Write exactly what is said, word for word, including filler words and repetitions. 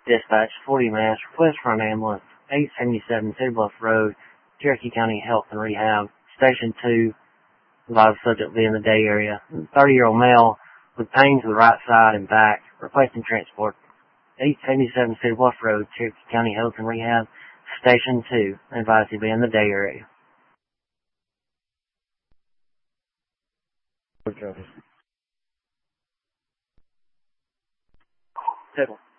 Dispatch, forty Mass, request for an ambulance, eight seventy-seven City Bluff Road, Cherokee County Health and Rehab, Station two, live subject will be in the day area. thirty-year-old male with pain to the right side and back, requesting transport, eight seventy-seven City Bluff Road, Cherokee County Health and Rehab, Station two, advised to be in the day area. Table.